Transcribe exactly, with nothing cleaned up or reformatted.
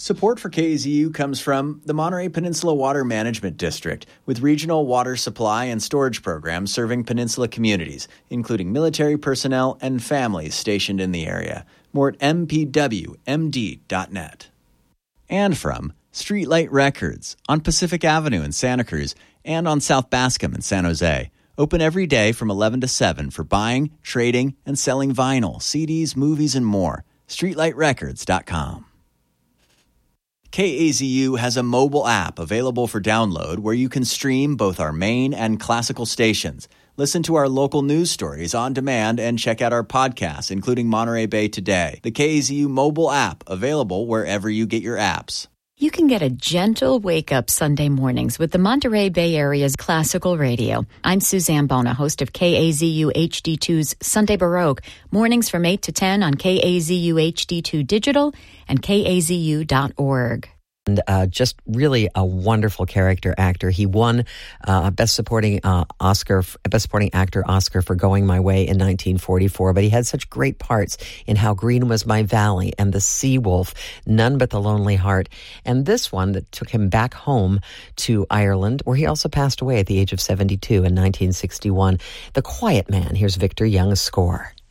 Support for K A Z U comes from the Monterey Peninsula Water Management District, with regional water supply and storage programs serving peninsula communities, including military personnel and families stationed in the area. More at m p w m d dot net. And from Streetlight Records on Pacific Avenue in Santa Cruz and on South Bascom in San Jose. Open every day from eleven to seven for buying, trading, and selling vinyl, C Ds, movies, and more. streetlight records dot com. K A Z U has a mobile app available for download where you can stream both our main and classical stations, listen to our local news stories on demand, and check out our podcasts, including Monterey Bay Today. The K A Z U mobile app, available wherever you get your apps. You can get a gentle wake-up Sunday mornings with the Monterey Bay Area's classical radio. I'm Suzanne Bona, host of K A Z U H D two's Sunday Baroque, mornings from eight to ten on K A Z U H D two Digital and K A Z U dot org. And uh, just really a wonderful character actor. He won uh, Best Supporting uh, Oscar, Best Supporting Actor Oscar for Going My Way in nineteen forty-four. But he had such great parts in How Green Was My Valley and The Sea Wolf, None But the Lonely Heart, and this one that took him back home to Ireland, where he also passed away at the age of seventy-two in nineteen sixty-one. The Quiet Man. Here's Victor Young's score.